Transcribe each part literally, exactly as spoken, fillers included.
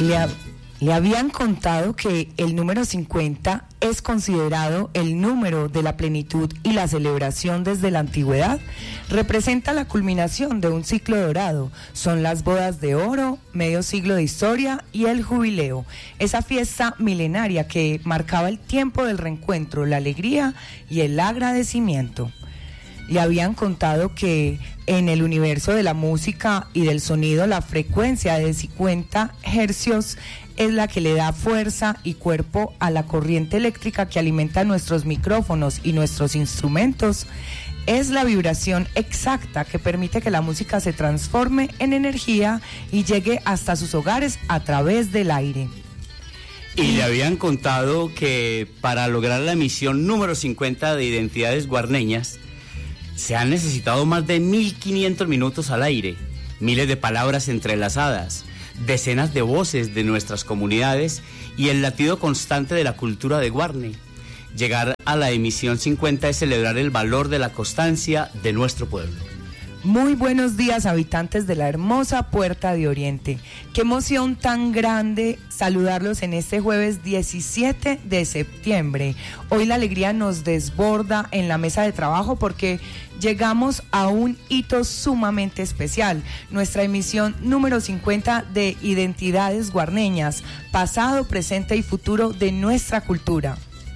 Le, ha, le habían contado que el número cincuenta es considerado el número de la plenitud y la celebración desde la antigüedad. Representa la culminación de un ciclo dorado. Son las bodas de oro, medio siglo de historia y el jubileo. Esa fiesta milenaria que marcaba el tiempo del reencuentro, la alegría y el agradecimiento. Le habían contado que en el universo de la música y del sonido la frecuencia de cincuenta hercios es la que le da fuerza y cuerpo a la corriente eléctrica que alimenta nuestros micrófonos y nuestros instrumentos. Es la vibración exacta que permite que la música se transforme en energía y llegue hasta sus hogares a través del aire. Y le habían contado que para lograr la emisión número cincuenta de Identidades Guarneñas se han necesitado más de mil quinientos minutos al aire, miles de palabras entrelazadas, decenas de voces de nuestras comunidades y el latido constante de la cultura de Guarne. Llegar a la emisión cincuenta es celebrar el valor de la constancia de nuestro pueblo. Muy buenos días, habitantes de la hermosa Puerta de Oriente. Qué emoción tan grande saludarlos en este jueves diecisiete de septiembre. Hoy la alegría nos desborda en la mesa de trabajo porque llegamos a un hito sumamente especial. Nuestra emisión número cincuenta de Identidades Guarneñas, pasado, presente y futuro de nuestra cultura.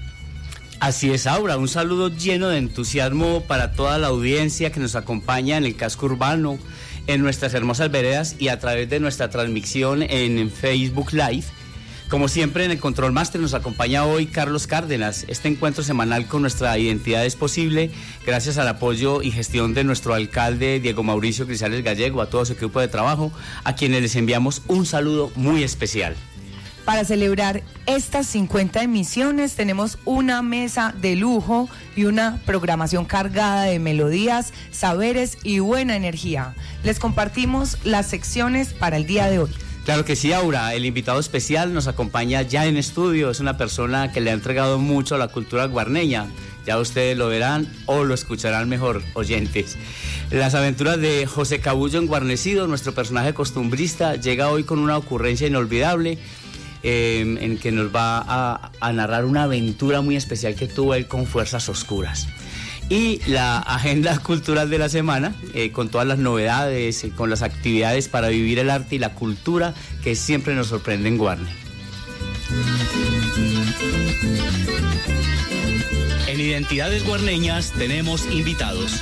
Así es, Aura, un saludo lleno de entusiasmo para toda la audiencia que nos acompaña en el casco urbano, en nuestras hermosas veredas y a través de nuestra transmisión en Facebook Live. Como siempre, en el Control Master nos acompaña hoy Carlos Cárdenas. Este encuentro semanal con nuestra identidad es posible gracias al apoyo y gestión de nuestro alcalde Diego Mauricio Grisales Gallego, a todo su equipo de trabajo, a quienes les enviamos un saludo muy especial. Para celebrar estas cincuenta emisiones tenemos una mesa de lujo y una programación cargada de melodías, saberes y buena energía. Les compartimos las secciones para el día de hoy. Claro que sí, Aura. El invitado especial nos acompaña ya en estudio. Es una persona que le ha entregado mucho a la cultura guarneña. Ya ustedes lo verán o lo escucharán mejor, oyentes. Las aventuras de José Cabullo Enguarnecido, nuestro personaje costumbrista, llega hoy con una ocurrencia inolvidable. Eh, en que nos va a, a narrar una aventura muy especial que tuvo él con Fuerzas Oscuras. Y la agenda cultural de la semana, eh, con todas las novedades, eh, con las actividades para vivir el arte y la cultura que siempre nos sorprende en Guarne. En Identidades Guarneñas tenemos invitados.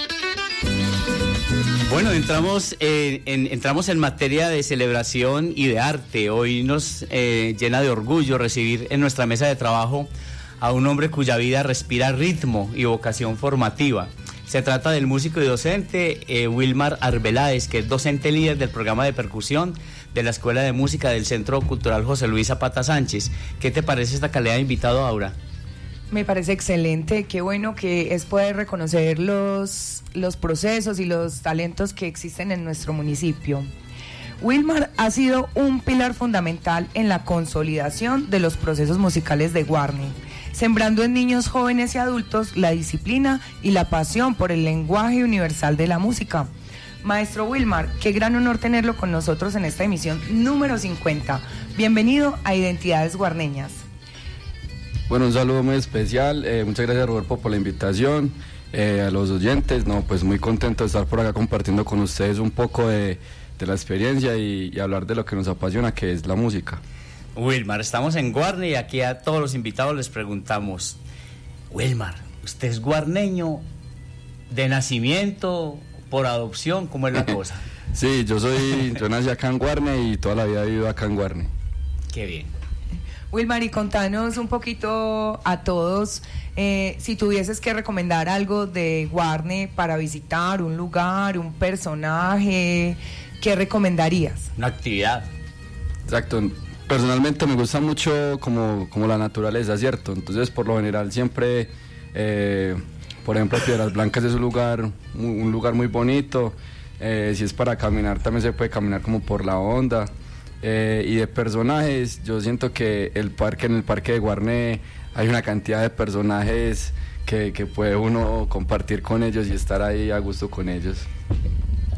Bueno, entramos, eh, en, entramos en materia de celebración y de arte. Hoy nos eh, llena de orgullo recibir en nuestra mesa de trabajo a un hombre cuya vida respira ritmo y vocación formativa. Se trata del músico y docente eh, Wilmar Arbeláez, que es docente líder del programa de percusión de la Escuela de Música del Centro Cultural José Luis Zapata Sánchez. ¿Qué te parece esta calidad de invitado, Aura? Me parece excelente, qué bueno que es poder reconocer los, los procesos y los talentos que existen en nuestro municipio. Wilmar ha sido un pilar fundamental en la consolidación de los procesos musicales de Guarne, sembrando en niños, jóvenes y adultos la disciplina y la pasión por el lenguaje universal de la música. Maestro Wilmar, qué gran honor tenerlo con nosotros en esta emisión número cincuenta. Bienvenido a Identidades Guarneñas. Bueno, un saludo muy especial, eh, muchas gracias, Roberto, por la invitación, eh, a los oyentes. No, pues muy contento de estar por acá compartiendo con ustedes un poco de, de la experiencia y, y hablar de lo que nos apasiona, que es la música. Wilmar, estamos en Guarne y aquí a todos los invitados les preguntamos: Wilmar, ¿usted es guarneño de nacimiento, por adopción? ¿Cómo es la cosa? Sí, yo soy, yo nací acá en Guarne y toda la vida he vivido acá en Guarne. Qué bien. Wilmar, y contanos un poquito a todos, eh, si tuvieses que recomendar algo de Guarne para visitar, un lugar, un personaje, ¿qué recomendarías? Una actividad. Exacto. Personalmente me gusta mucho como, como la naturaleza, ¿cierto? Entonces, por lo general, siempre, eh, por ejemplo, Piedras Blancas es un lugar, un lugar muy bonito. Eh, si es para caminar, también se puede caminar como por la Honda. Eh, y de personajes, yo siento que el parque, en el parque de Guarne hay una cantidad de personajes que, que puede uno compartir con ellos y estar ahí a gusto con ellos.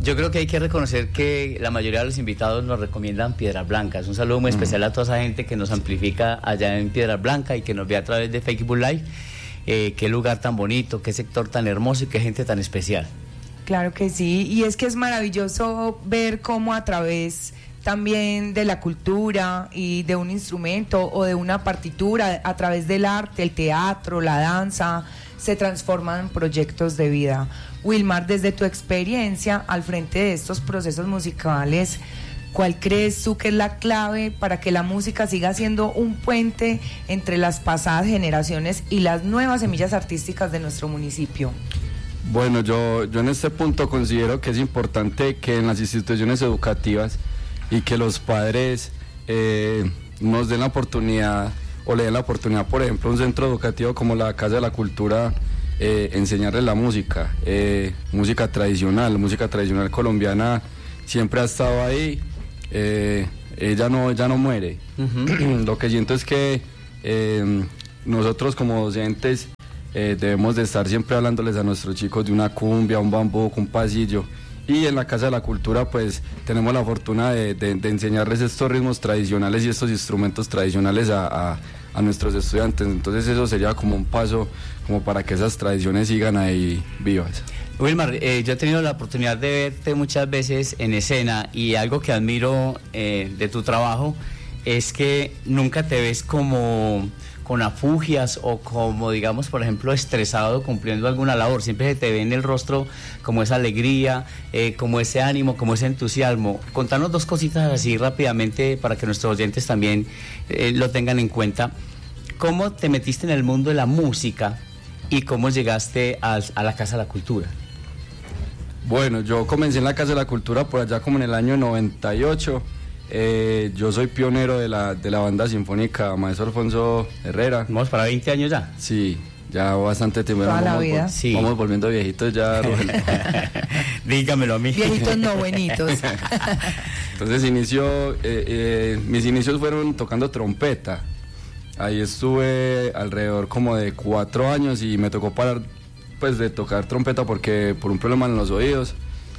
Yo creo que hay que reconocer que la mayoría de los invitados nos recomiendan Piedras Blancas. Un saludo muy especial a toda esa gente que nos amplifica allá en Piedras Blancas y que nos ve a través de Facebook Live. Eh, qué lugar tan bonito, qué sector tan hermoso y qué gente tan especial. Claro que sí, y es que es maravilloso ver cómo a través también de la cultura y de un instrumento o de una partitura, a través del arte, el teatro, la danza, se transforman en proyectos de vida. Wilmar, desde tu experiencia al frente de estos procesos musicales, ¿cuál crees tú que es la clave para que la música siga siendo un puente entre las pasadas generaciones y las nuevas semillas artísticas de nuestro municipio? Bueno, yo, yo en este punto considero que es importante que en las instituciones educativas y que los padres eh, nos den la oportunidad o le den la oportunidad, por ejemplo, a un centro educativo como la Casa de la Cultura, eh, enseñarles la música, eh, música tradicional, música tradicional colombiana siempre ha estado ahí. Eh, ella no ella no muere. Uh-huh. Lo que siento es que eh, nosotros como docentes eh, debemos de estar siempre hablándoles a nuestros chicos de una cumbia, un bambuco, un pasillo, y en la Casa de la Cultura pues tenemos la fortuna de, de, de enseñarles estos ritmos tradicionales y estos instrumentos tradicionales a, a, a nuestros estudiantes. Entonces eso sería como un paso como para que esas tradiciones sigan ahí vivas. Wilmar, eh, yo he tenido la oportunidad de verte muchas veces en escena y algo que admiro eh, de tu trabajo es que nunca te ves como con afugias o como, digamos, por ejemplo, estresado cumpliendo alguna labor. Siempre se te ve en el rostro como esa alegría, eh, como ese ánimo, como ese entusiasmo. Contanos dos cositas así rápidamente para que nuestros oyentes también eh, lo tengan en cuenta. ¿Cómo te metiste en el mundo de la música y cómo llegaste a, a la Casa de la Cultura? Bueno, yo comencé en la Casa de la Cultura por allá como en el año noventa y ocho. Eh, yo soy pionero de la, de la banda sinfónica Maestro Alfonso Herrera. ¿Vamos para veinte años ya? Sí, ya bastante tiempo. Toda vamos, la vida. Vamos, Sí. vamos volviendo viejitos ya. Dígamelo a mí. Viejitos no buenitos. Entonces inició, eh, eh, mis inicios fueron tocando trompeta. Ahí estuve alrededor como de cuatro años y me tocó parar pues de tocar trompeta porque por un problema en los oídos.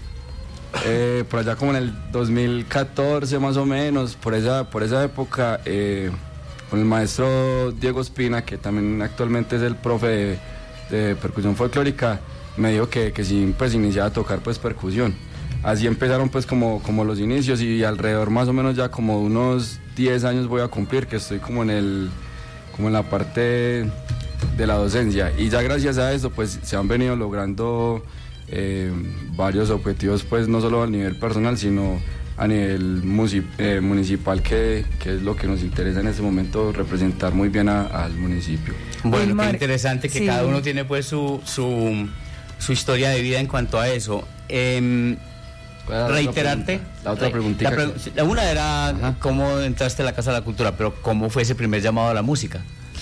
Eh, por allá como en el dos mil catorce más o menos, por esa, por esa época, eh, con el maestro Diego Espina, que también actualmente es el profe de, de percusión folclórica, me dijo que, que sí, pues iniciaba a tocar pues percusión. Así empezaron pues como, como los inicios y alrededor más o menos ya como unos diez años voy a cumplir, que estoy como en el, como en la parte de la docencia, y ya gracias a eso pues se han venido logrando Eh, varios objetivos, pues no solo a nivel personal, sino a nivel musi- eh, municipal, que, que es lo que nos interesa en este momento, representar muy bien a, al municipio. Bueno, Wilmar, qué interesante que sí. cada uno tiene pues su, su, su historia de vida en cuanto a eso. Eh, reiterarte. La otra preguntita. La, pre- la una era Ajá. cómo entraste a la Casa de la Cultura, pero ¿cómo fue ese primer llamado a la música?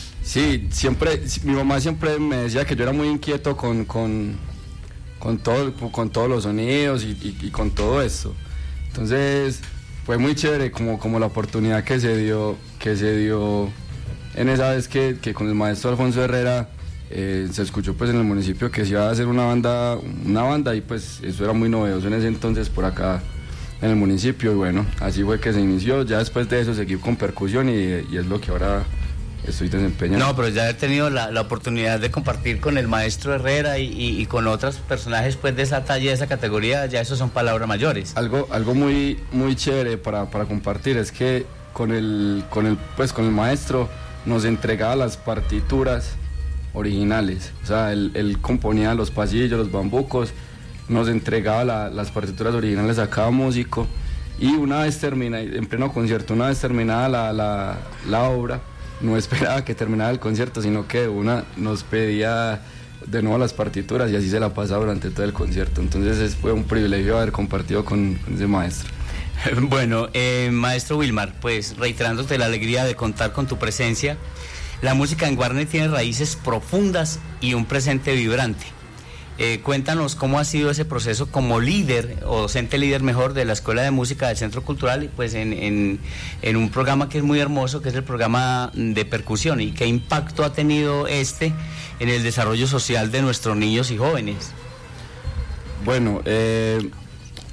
Sí, siempre, mi mamá siempre me decía que yo era muy inquieto con, con, con, todo, con todos los sonidos y, y, y con todo esto. Entonces fue muy chévere como, como la oportunidad que se dio, que se dio en esa vez que, que con el maestro Alfonso Herrera eh, se escuchó pues en el municipio que se iba a hacer una banda, una banda y pues eso era muy novedoso en ese entonces por acá en el municipio, y bueno, así fue que se inició. Ya después de eso seguí con percusión y, y es lo que ahora estoy desempeñando. No, pero ya he tenido la, la oportunidad de compartir con el maestro Herrera y, y, y con otros personajes pues de esa talla, de esa categoría, ya eso son palabras mayores. Algo, algo muy, muy chévere para, para compartir es que con el, con el, pues con el maestro nos entregaba las partituras originales, o sea, él, él componía los pasillos, los bambucos, nos entregaba la, las partituras originales a cada músico, y una vez terminada, en pleno concierto, una vez terminada la, la, la obra, no esperaba que terminara el concierto, sino que una nos pedía de nuevo las partituras y así se la pasaba durante todo el concierto. Entonces fue un privilegio haber compartido con, con ese maestro. Bueno, eh, maestro Wilmar, pues reiterándote la alegría de contar con tu presencia. La música en Guarne tiene raíces profundas y un presente vibrante. Eh, cuéntanos cómo ha sido ese proceso como líder, o docente líder mejor, de la Escuela de Música del Centro Cultural, pues en, en, en un programa que es muy hermoso, que es el programa de percusión, y qué impacto ha tenido este en el desarrollo social de nuestros niños y jóvenes. Bueno, eh,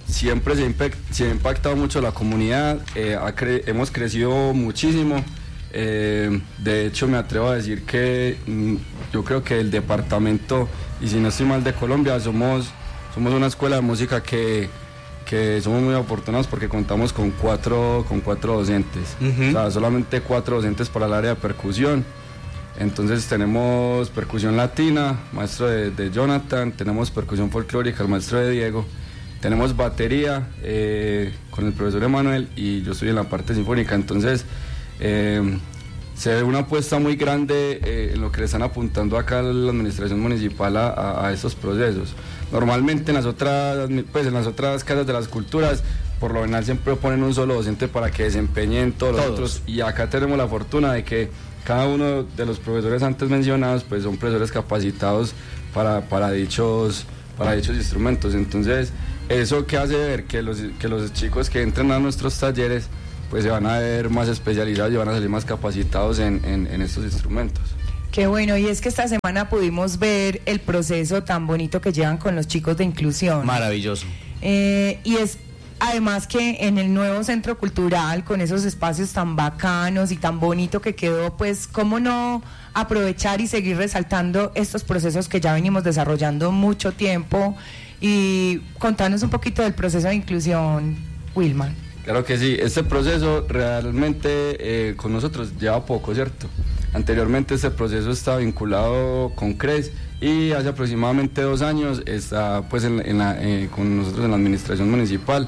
siempre se ha, impact, se ha impactado mucho la comunidad, eh, ha cre hemos crecido muchísimo, eh, de hecho me atrevo a decir que mm, yo creo que el departamento, y si no estoy mal, de Colombia, somos, somos una escuela de música que, que somos muy afortunados porque contamos con cuatro, con cuatro docentes, uh-huh. O sea, solamente cuatro docentes para el área de percusión. Entonces tenemos percusión latina, maestro de, de Jonathan, tenemos percusión folclórica, el maestro de Diego, tenemos batería eh, con el profesor Emanuel y yo estoy en la parte sinfónica. Entonces eh, se ve una apuesta muy grande eh, en lo que le están apuntando acá a la administración municipal a, a, a estos procesos. Normalmente en las otras, pues en las otras casas de las culturas, por lo general siempre ponen un solo docente para que desempeñen todos los Todos. otros, y acá tenemos la fortuna de que cada uno de los profesores antes mencionados pues son profesores capacitados para, para, dichos, para dichos instrumentos. Entonces eso que hace ver que los, que los chicos que entran a nuestros talleres pues se van a ver más especializados y van a salir más capacitados en, en, en estos instrumentos. Qué bueno, y es que esta semana pudimos ver el proceso tan bonito que llevan con los chicos de inclusión. Maravilloso. Eh, y es además que en el nuevo centro cultural, con esos espacios tan bacanos y tan bonito que quedó, pues cómo no aprovechar y seguir resaltando estos procesos que ya venimos desarrollando mucho tiempo. Y contanos un poquito del proceso de inclusión, Wilmar. Claro que sí, este proceso realmente eh, con nosotros lleva poco, ¿cierto? Anteriormente este proceso está vinculado con CRES y hace aproximadamente dos años está pues en, en la, eh, con nosotros en la administración municipal.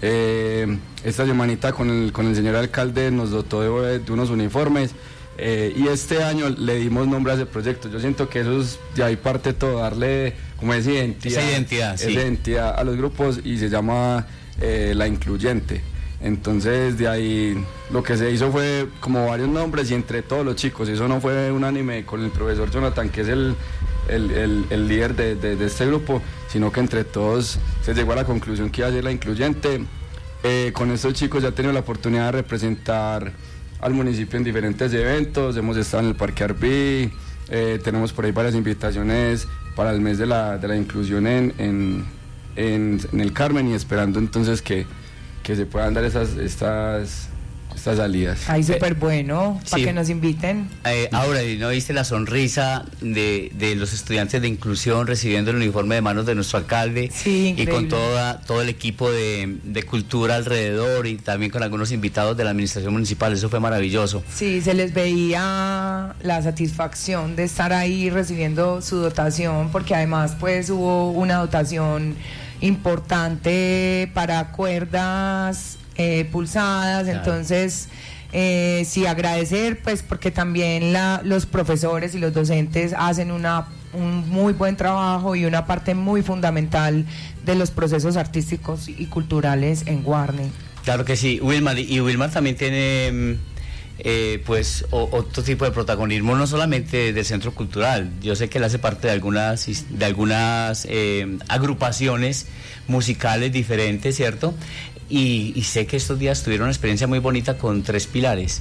Eh, esta semanita con el, con el señor alcalde nos dotó de, de unos uniformes eh, y este año le dimos nombre a ese proyecto. Yo siento que eso es de ahí parte todo, darle como esa identidad, esa identidad, esa sí. identidad a los grupos, y se llama eh, La Incluyente. Entonces de ahí lo que se hizo fue como varios nombres y entre todos los chicos, eso no fue unánime con el profesor Jonathan, que es el, el, el, el líder de, de, de este grupo, sino que entre todos se llegó a la conclusión que iba a ser La Incluyente. Eh, con estos chicos ya he tenido la oportunidad de representar al municipio en diferentes eventos, hemos estado en el Parque Arví, eh, tenemos por ahí varias invitaciones para el mes de la, de la inclusión en, en, en, en el Carmen, y esperando entonces que que se puedan dar esas estas estas salidas. Ay, súper bueno, para sí. que nos inviten. Eh, ahora, ¿no viste la sonrisa de, de los estudiantes de inclusión recibiendo el uniforme de manos de nuestro alcalde? Sí, y con toda, todo el equipo de, de cultura alrededor, y también con algunos invitados de la administración municipal? Eso fue maravilloso. Sí, se les veía la satisfacción de estar ahí recibiendo su dotación, porque además pues hubo una dotación importante para cuerdas eh, pulsadas, claro. Entonces eh, sí, agradecer pues porque también la, los profesores y los docentes hacen una un muy buen trabajo y una parte muy fundamental de los procesos artísticos y culturales en Guarne. Claro que sí, Wilmar, y Wilmar también tiene Eh, pues o, otro tipo de protagonismo, no solamente del centro cultural. Yo sé que él hace parte de algunas de algunas eh, agrupaciones musicales diferentes, ¿cierto? Y, y sé que estos días tuvieron una experiencia muy bonita con Tres Pilares.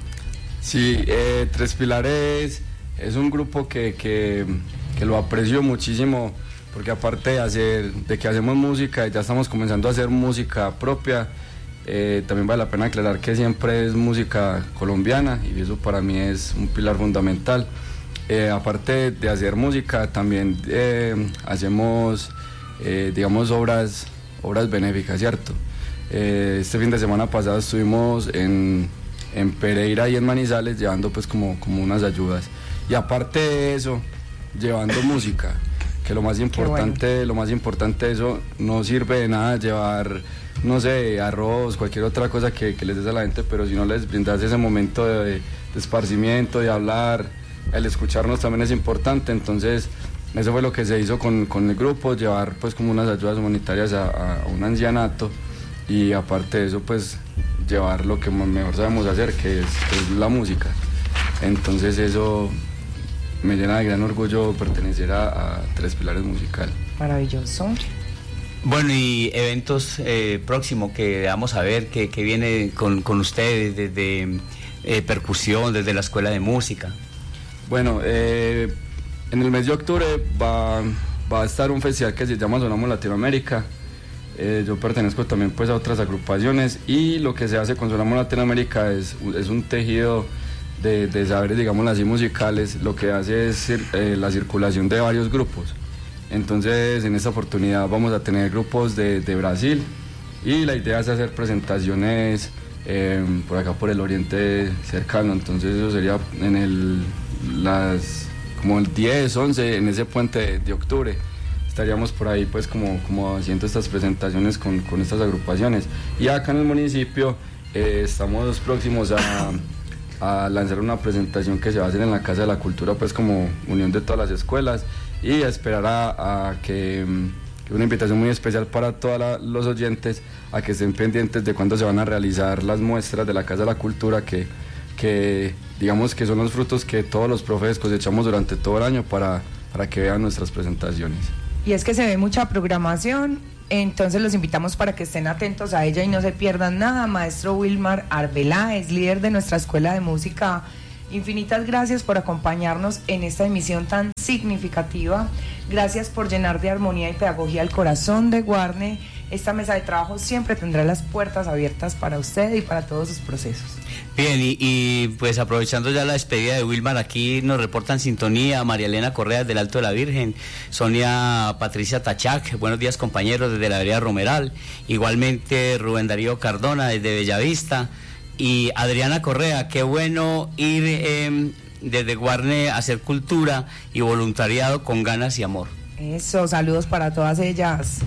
Sí, eh, Tres Pilares es un grupo que, que, que lo aprecio muchísimo, porque aparte de hacer de que hacemos música y ya estamos comenzando a hacer música propia, Eh, también vale la pena aclarar que siempre es música colombiana, y eso para mí es un pilar fundamental. Eh, aparte de hacer música, también eh, hacemos, eh, digamos, obras, obras benéficas, ¿cierto? Eh, este fin de semana pasado estuvimos en, en Pereira y en Manizales llevando pues como, como unas ayudas. Y aparte de eso, llevando música, que lo más importante, bueno. lo más importante de eso, no sirve de nada llevar, no sé, arroz, cualquier otra cosa que, que les des a la gente, pero si no les brindas ese momento de, de esparcimiento, de hablar, el escucharnos también es importante. Entonces eso fue lo que se hizo con, con el grupo, llevar pues como unas ayudas humanitarias a, a un ancianato, y aparte de eso pues llevar lo que mejor sabemos hacer, que es, que es la música. Entonces eso me llena de gran orgullo pertenecer a, a Tres Pilares Musical. Maravilloso. Bueno, y eventos eh, próximos que vamos a ver, que, que viene con, con ustedes desde eh, percusión, desde la Escuela de Música. Bueno, eh, en el mes de octubre va, va a estar un festival que se llama Sonamos Latinoamérica. eh, yo pertenezco también pues a otras agrupaciones y lo que se hace con Sonamos Latinoamérica es, es un tejido de, de saberes, digamos así, musicales. Lo que hace es eh, la circulación de varios grupos. Entonces en esta oportunidad vamos a tener grupos de, de Brasil y la idea es hacer presentaciones eh, por acá por el oriente cercano. Entonces eso sería en el las como el diez, once, en ese puente de, de octubre. Estaríamos por ahí pues como, como haciendo estas presentaciones con, con estas agrupaciones. Y acá en el municipio eh, estamos próximos a, a lanzar una presentación que se va a hacer en la Casa de la Cultura, pues como unión de todas las escuelas, y a esperar a, a que, que una invitación muy especial para todos los oyentes a que estén pendientes de cuándo se van a realizar las muestras de la Casa de la Cultura, que, que digamos que son los frutos que todos los profes cosechamos durante todo el año para, para que vean nuestras presentaciones. Y es que se ve mucha programación, entonces los invitamos para que estén atentos a ella y no se pierdan nada. Maestro Wilmar Arbeláez, líder de nuestra Escuela de Música, infinitas gracias por acompañarnos en esta emisión tan significativa. Gracias por llenar de armonía y pedagogía el corazón de Guarne. Esta mesa de trabajo siempre tendrá las puertas abiertas para usted y para todos sus procesos. Bien, y, y pues aprovechando ya la despedida de Wilmar, aquí nos reportan sintonía María Elena Correa del Alto de la Virgen, Sonia Patricia Tachac, buenos días compañeros desde la Avenida Romeral, igualmente Rubén Darío Cardona desde Bellavista, y Adriana Correa, qué bueno ir eh, desde Guarne a hacer cultura y voluntariado con ganas y amor. Eso, saludos para todas ellas.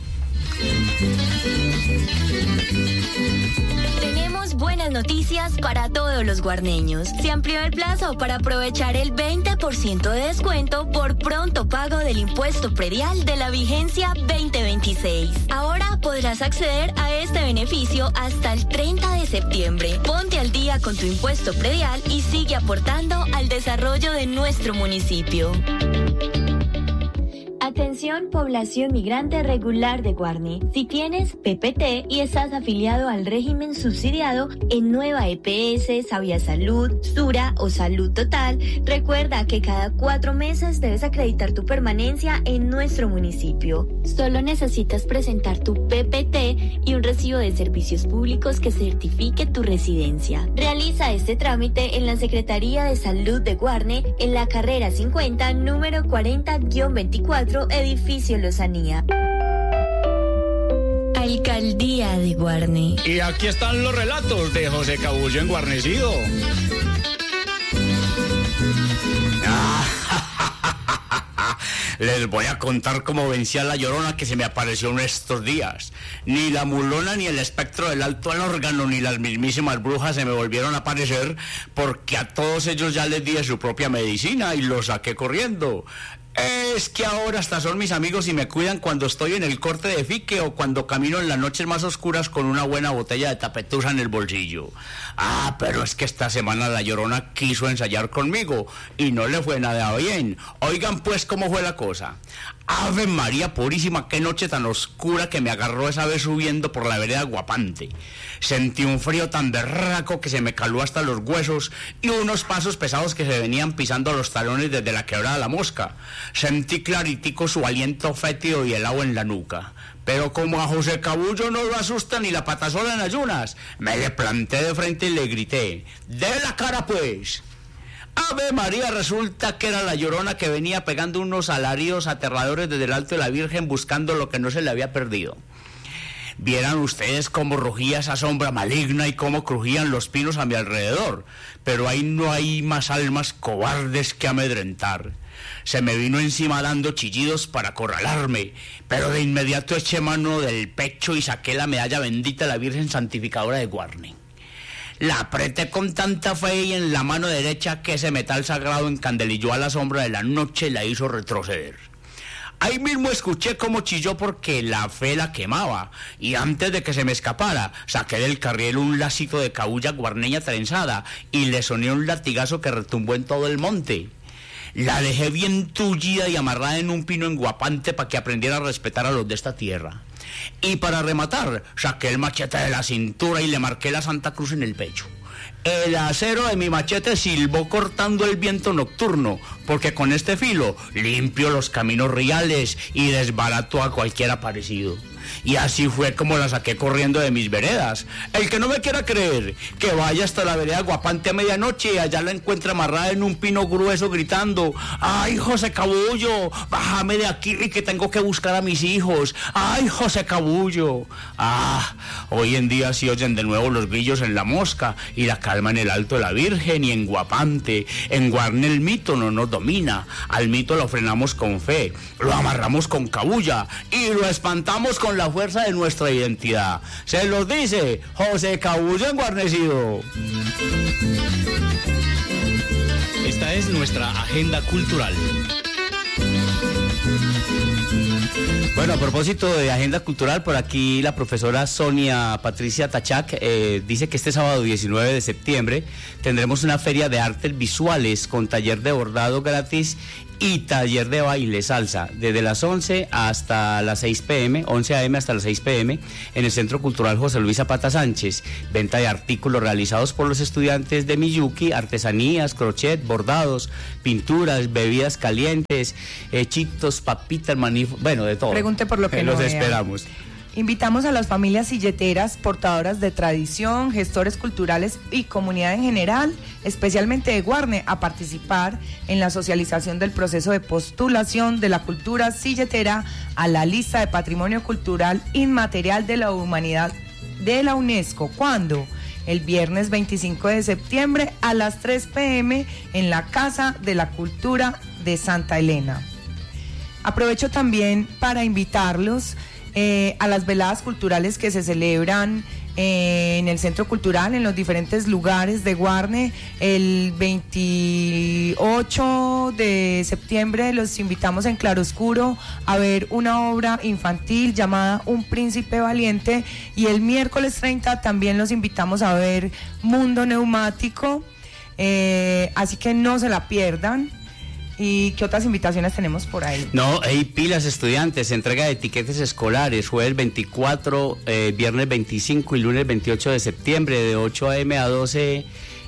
Tenemos buenas noticias para todos los guarneños. Se amplió el plazo para aprovechar el veinte por ciento de descuento por pronto pago del impuesto predial de la vigencia veinte veintiséis. Ahora podrás acceder a este beneficio hasta el treinta de septiembre. Ponte al día con tu impuesto predial y sigue aportando al desarrollo de nuestro municipio. Atención, población migrante regular de Guarne. Si tienes P P T y estás afiliado al régimen subsidiado en Nueva E P S, Sabia Salud, Sura o Salud Total, recuerda que cada cuatro meses debes acreditar tu permanencia en nuestro municipio. Solo necesitas presentar tu P P T y un recibo de servicios públicos que certifique tu residencia. Realiza este trámite en la Secretaría de Salud de Guarne, en la carrera cincuenta, número cuarenta guión veinticuatro, edificio Lozanía. Alcaldía de Guarne. Y aquí están los relatos de José Cabullo enguarnecido. Les voy a contar cómo vencí a la Llorona que se me apareció en estos días. Ni la mulona, ni el espectro del alto al órgano, ni las mismísimas brujas se me volvieron a aparecer, porque a todos ellos ya les di de su propia medicina y los saqué corriendo. Es que ahora hasta son mis amigos y me cuidan cuando estoy en el corte de fique o cuando camino en las noches más oscuras con una buena botella de tapetusa en el bolsillo. Ah, pero es que esta semana la Llorona quiso ensayar conmigo y no le fue nada bien. Oigan pues cómo fue la cosa. Ave María purísima, qué noche tan oscura que me agarró esa vez subiendo por la vereda Guapante. Sentí un frío tan berraco que se me caló hasta los huesos y unos pasos pesados que se venían pisando los talones desde la quebrada La Mosca. Sentí claritico su aliento fétido y helado en la nuca. Pero como a José Cabullo no lo asusta ni la patasola en ayunas, me le planté de frente y le grité: ¡de la cara pues! Ave María, resulta que era la Llorona que venía pegando unos alaridos aterradores desde el Alto de la Virgen buscando lo que no se le había perdido. Vieran ustedes cómo rugía esa sombra maligna y cómo crujían los pinos a mi alrededor, pero ahí no hay más almas cobardes que amedrentar. Se me vino encima dando chillidos para acorralarme, pero de inmediato eché mano del pecho y saqué la medalla bendita de la Virgen Santificadora de Guarne. La apreté con tanta fe y en la mano derecha que ese metal sagrado encandelilló a la sombra de la noche y la hizo retroceder. Ahí mismo escuché cómo chilló porque la fe la quemaba, y antes de que se me escapara, saqué del carriel un lacito de cabulla guarneña trenzada y le soné un latigazo que retumbó en todo el monte. La dejé bien tullida y amarrada en un pino en Guapante para que aprendiera a respetar a los de esta tierra. Y para rematar, saqué el machete de la cintura y le marqué la Santa Cruz en el pecho. El acero de mi machete silbó cortando el viento nocturno, porque con este filo limpio los caminos reales y desbarato a cualquier aparecido. Y así fue como la saqué corriendo de mis veredas. El que no me quiera creer, que vaya hasta la vereda Guapante a medianoche y allá la encuentra amarrada en un pino grueso gritando: ¡ay, José Cabullo, bájame de aquí que tengo que buscar a mis hijos! ¡Ay, José Cabullo! Ah, hoy en día sí oyen de nuevo los grillos en La Mosca y la calma en el Alto de la Virgen y en Guapante. En Guarne el mito no nos domina. Al mito lo frenamos con fe, lo amarramos con cabulla y lo espantamos con la fuerza de nuestra identidad. Se los dice José Cabullo en Guarnecido. Esta es nuestra agenda cultural. Bueno, a propósito de agenda cultural, por aquí la profesora Sonia Patricia Tachac eh, dice que este sábado diecinueve de septiembre tendremos una feria de artes visuales con taller de bordado gratis y taller de baile salsa desde las once hasta las seis pm, once a m hasta las seis pm en el Centro Cultural José Luis Zapata Sánchez. Venta de artículos realizados por los estudiantes de Miyuki, artesanías, crochet, bordados, pinturas, bebidas calientes, hechitos, papitas, manif... bueno, de todo. Pregunte por lo que eh, no los vea. esperamos. Invitamos a las familias silleteras, portadoras de tradición, gestores culturales y comunidad en general, especialmente de Guarne, a participar en la socialización del proceso de postulación de la cultura silletera a la lista de Patrimonio Cultural Inmaterial de la Humanidad de la UNESCO. ¿Cuándo? El viernes veinticinco de septiembre a las tres pm en la Casa de la Cultura de Santa Elena. Aprovecho también para invitarlos Eh, a las veladas culturales que se celebran eh, en el Centro Cultural, en los diferentes lugares de Guarne. El veintiocho de septiembre los invitamos en Claroscuro a ver una obra infantil llamada Un Príncipe Valiente, y el miércoles treinta también los invitamos a ver Mundo Neumático, eh, así que no se la pierdan. ¿Y qué otras invitaciones tenemos por ahí? No, hay pilas estudiantes, entrega de etiquetes escolares, jueves veinticuatro, eh, viernes veinticinco y lunes veintiocho de septiembre, de ocho a m a doce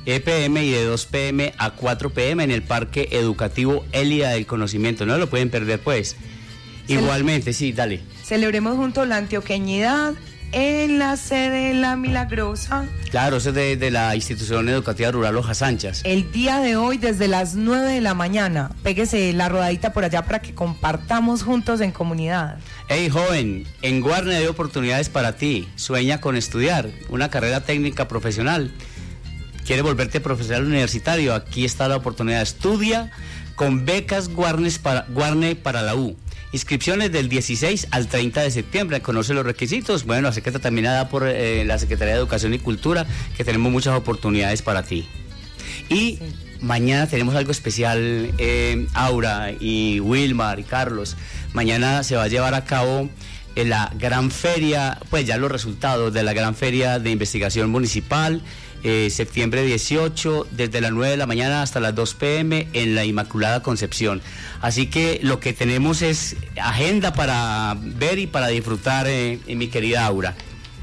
pm y de dos pm a cuatro pm en el Parque Educativo Élida del Conocimiento. No lo pueden perder, pues. Cele- Igualmente, sí, dale. Celebremos juntos la antioqueñidad en la sede de La Milagrosa. Claro, eso es de, de la Institución Educativa Rural Hojas Anchas. El día de hoy desde las nueve de la mañana. Péguese la rodadita por allá para que compartamos juntos en comunidad. Hey, joven, en Guarne hay oportunidades para ti. Sueña con estudiar una carrera técnica profesional. ¿Quieres volverte profesional universitario? Aquí está la oportunidad. Estudia con becas Guarnes para, Guarne para la U. Inscripciones del dieciséis al treinta de septiembre. ¿Conoce los requisitos? Bueno, la secretaria también da por eh, la Secretaría de Educación y Cultura, que tenemos muchas oportunidades para ti. Y sí, mañana tenemos algo especial, eh, Aura y Wilmar y Carlos. Mañana se va a llevar a cabo eh, la gran feria, pues ya los resultados de la gran feria de investigación municipal. Eh, septiembre dieciocho, desde las nueve de la mañana hasta las dos pm en la Inmaculada Concepción. Así que lo que tenemos es agenda para ver y para disfrutar, eh, en mi querida Aura.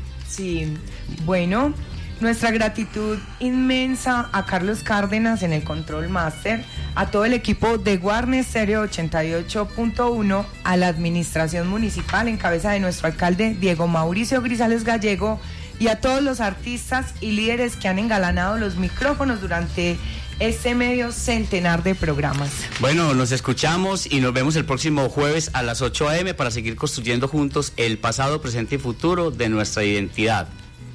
Sí, bueno, nuestra gratitud inmensa a Carlos Cárdenas en el Control Master, a todo el equipo de Guarne Stereo ochenta y ocho punto uno, a la administración municipal en cabeza de nuestro alcalde Diego Mauricio Grisales Gallego, y a todos los artistas y líderes que han engalanado los micrófonos durante este medio centenar de programas. Bueno, nos escuchamos y nos vemos el próximo jueves a las ocho a m para seguir construyendo juntos el pasado, presente y futuro de nuestra identidad.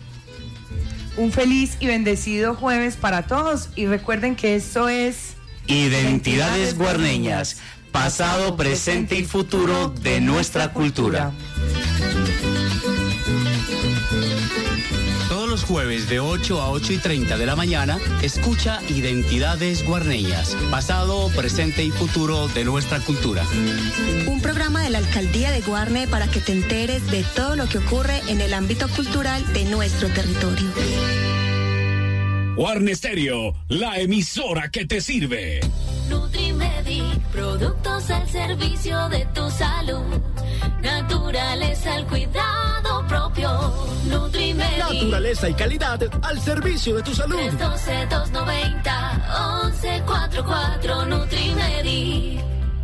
Un feliz y bendecido jueves para todos, y recuerden que esto es Identidades Guarneñas, pasado, presente y futuro de nuestra cultura. Todos los jueves de ocho a ocho y treinta de la mañana, escucha Identidades Guarneñas, pasado, presente y futuro de nuestra cultura. Un programa de la Alcaldía de Guarne para que te enteres de todo lo que ocurre en el ámbito cultural de nuestro territorio. Guarne Stereo, la emisora que te sirve. Nutrimedic, productos al servicio de tu salud. Naturaleza al cuidado propio. Nutrimedi. Naturaleza y calidad al servicio de tu salud. tres uno dos, dos nueve cero, once cuarenta y cuatro. Nutrimedi.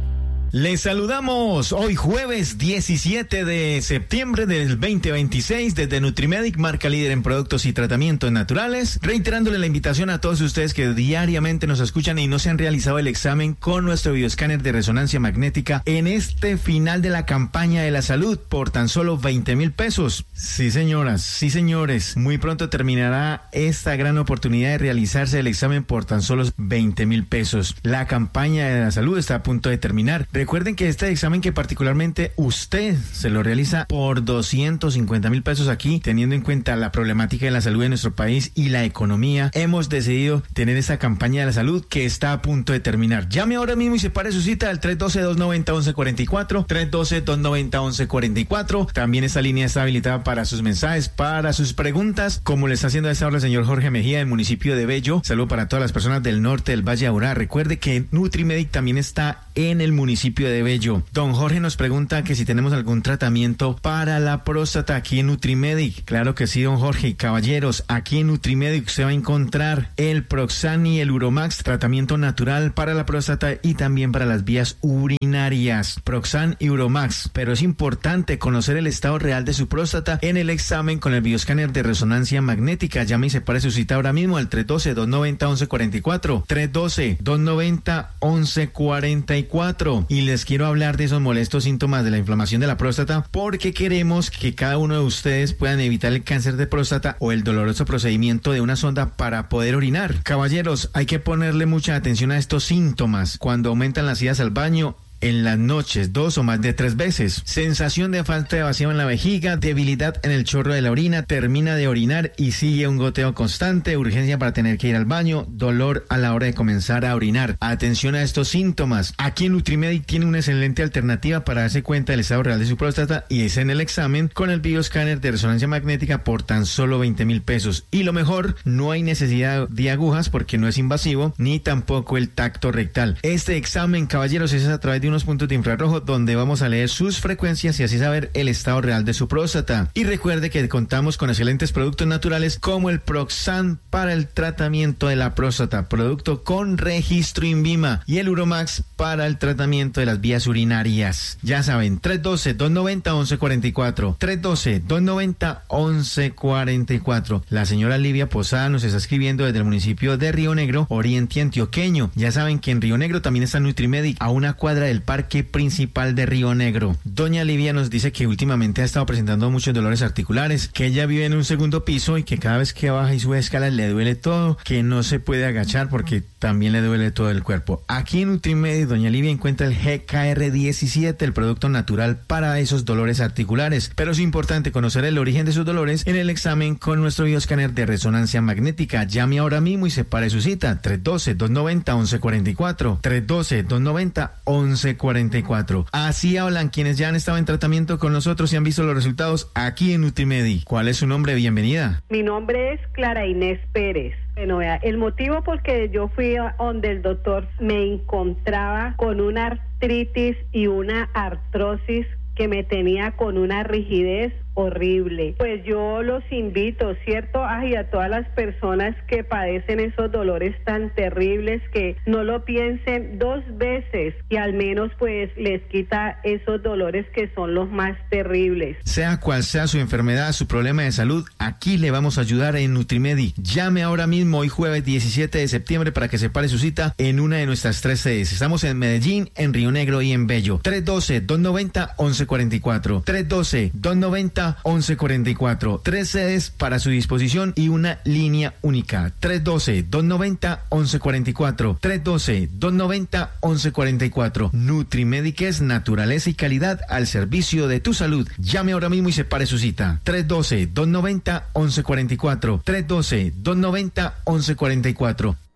Les saludamos hoy jueves diecisiete de septiembre del veinte veintiséis desde Nutrimedic, marca líder en productos y tratamientos naturales, reiterándole la invitación a todos ustedes que diariamente nos escuchan y no se han realizado el examen con nuestro bioescáner de resonancia magnética en este final de la campaña de la salud por tan solo veinte mil pesos. Sí señoras, sí señores, muy pronto terminará esta gran oportunidad de realizarse el examen por tan solo veinte mil pesos. La campaña de la salud está a punto de terminar. Recuerden que este examen que particularmente usted se lo realiza por doscientos cincuenta mil pesos aquí, teniendo en cuenta la problemática de la salud de nuestro país y la economía, hemos decidido tener esta campaña de la salud que está a punto de terminar. Llame ahora mismo y separe su cita al tres uno dos, dos nueve cero, once cuarenta y cuatro, tres uno dos, dos nueve cero, once cuarenta y cuatro. También esta línea está habilitada para sus mensajes, para sus preguntas, como le está haciendo a esta hora el señor Jorge Mejía del municipio de Bello. Saludo para todas las personas del norte del Valle de Aburrá. Recuerde que Nutrimedic también está en el municipio de Bello. Don Jorge nos pregunta que si tenemos algún tratamiento para la próstata aquí en Nutrimedic. Claro que sí, don Jorge. Caballeros, aquí en Nutrimedic se va a encontrar el Proxan y el Uromax, tratamiento natural para la próstata y también para las vías urinarias. Proxan y Uromax. Pero es importante conocer el estado real de su próstata en el examen con el bioescáner de resonancia magnética. Llame y separe su cita ahora mismo al tres uno dos, dos nueve cero, once cuarenta y cuatro, tres uno dos, dos nueve cero, once cuarenta y cuatro. Y les quiero hablar de esos molestos síntomas de la inflamación de la próstata porque queremos que cada uno de ustedes puedan evitar el cáncer de próstata o el doloroso procedimiento de una sonda para poder orinar. Caballeros, hay que ponerle mucha atención a estos síntomas cuando aumentan las idas al baño en las noches, dos o más de tres veces. Sensación de falta de vacío en la vejiga, debilidad en el chorro de la orina, termina de orinar y sigue un goteo constante, urgencia para tener que ir al baño, dolor a la hora de comenzar a orinar. Atención a estos síntomas. Aquí en Nutrimedic tiene una excelente alternativa para darse cuenta del estado real de su próstata y es en el examen con el bioescáner de resonancia magnética por tan solo veinte mil pesos. Y lo mejor, no hay necesidad de agujas porque no es invasivo ni tampoco el tacto rectal. Este examen, caballeros, es a través de un unos puntos de infrarrojo donde vamos a leer sus frecuencias y así saber el estado real de su próstata. Y recuerde que contamos con excelentes productos naturales como el Proxan para el tratamiento de la próstata, producto con registro INVIMA, y el Uromax para el tratamiento de las vías urinarias. Ya saben, tres uno dos, dos nueve cero, once cuarenta y cuatro, tres uno dos, dos nueve cero, once cuarenta y cuatro. La señora Livia Posada nos está escribiendo desde el municipio de Río Negro, oriente antioqueño. Ya saben que en Río Negro también está Nutrimedic a una cuadra del parque principal de Río Negro. Doña Livia nos dice que últimamente ha estado presentando muchos dolores articulares, que ella vive en un segundo piso y que cada vez que baja y sube escalas le duele todo, que no se puede agachar porque también le duele todo el cuerpo. Aquí en Nutrimedic, doña Livia encuentra el G K R diecisiete, el producto natural para esos dolores articulares, pero es importante conocer el origen de sus dolores en el examen con nuestro bioescáner de resonancia magnética. Llame ahora mismo y separe su cita, tres uno dos, dos nueve cero, once cuarenta y cuatro, tres uno dos, dos nueve cero, once cuarenta y cuatro. Así hablan quienes ya han estado en tratamiento con nosotros y han visto los resultados aquí en Nutrimedic. ¿Cuál es su nombre? Bienvenida. Mi nombre es Clara Inés Pérez. Bueno, vea, el motivo por que yo fui a donde el doctor me encontraba con una artritis y una artrosis que me tenía con una rigidez horrible. Pues yo los invito, ¿cierto? Ay, a todas las personas que padecen esos dolores tan terribles que no lo piensen dos veces y al menos pues les quita esos dolores que son los más terribles. Sea cual sea su enfermedad, su problema de salud, aquí le vamos a ayudar en Nutrimedic. Llame ahora mismo, hoy jueves diecisiete de septiembre, para que separe su cita en una de nuestras tres sedes. Estamos en Medellín, en Río Negro y en Bello. tres uno dos, dos nueve cero, once cuarenta y cuatro. tres uno dos, dos nueve cero, once cuarenta y cuatro. Tres sedes para su disposición y una línea única. tres uno dos, dos nueve cero, once cuarenta y cuatro. tres uno dos, dos nueve cero, once cuarenta y cuatro. Nutrimedic es naturaleza y calidad al servicio de tu salud. Llame ahora mismo y separe su cita. tres uno dos, dos nueve cero, once cuarenta y cuatro. tres uno dos, dos nueve cero, once cuarenta y cuatro.